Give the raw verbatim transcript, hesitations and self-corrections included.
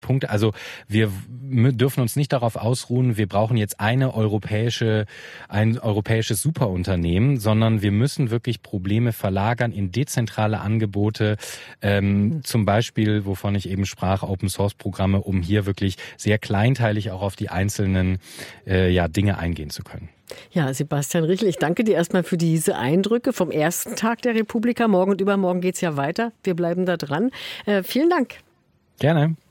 Punkte. Also wir w- dürfen uns nicht darauf ausruhen, wir brauchen jetzt eine europäische, ein europäisches Superunternehmen, sondern wir müssen wirklich Probleme verlagern in dezentrale Angebote, ähm, zum Beispiel, wovon ich eben sprach, Open-Source-Programme, um hier wirklich sehr kleinteilig auch auf die einzelnen äh, ja, Dinge eingehen zu können. Ja, Sebastian Richel, ich danke dir erstmal für diese Eindrücke vom ersten Tag der Republika. Morgen und übermorgen geht's ja weiter. Wir bleiben da dran. Äh, vielen Dank. Gerne.